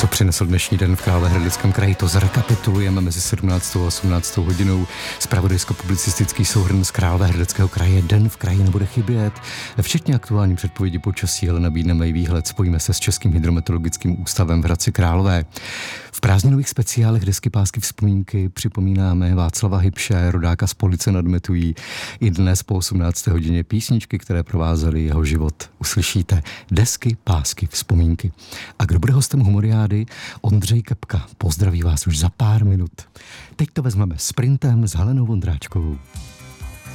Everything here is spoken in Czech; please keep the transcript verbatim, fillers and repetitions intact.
Co přinesl dnešní den v Královéhradeckém kraji, to zrekapitulujeme mezi sedmnáctou a osmnáctou hodinou. Zpravodajsko-publicistický souhrn z Královéhradeckého kraje. Den v kraji nebude chybět. Včetně aktuální předpovědi počasí, ale nabídneme i výhled. Spojíme se s Českým hydrometeorologickým ústavem v Hradci Králové. V prázdninových speciálech Desky, pásky, vzpomínky připomínáme Václava Hybše, rodáka z Police nad Metují. I dnes po osmnácté hodině písničky, které provázely jeho život, uslyšíte. Desky, pásky, vzpomínky. A kdo bude hostem Humoriády? Ondřej Kepka. Pozdraví vás už za pár minut. Teď to vezmeme sprintem s Helenou Vondráčkovou.